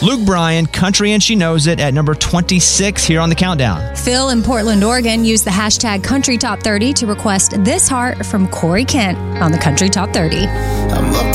Luke Bryan, Country and She Knows It, at number 26 here on the countdown. Phil in Portland, Oregon used the hashtag Country Top 30 to request This Heart from Corey Kent on the Country Top 30.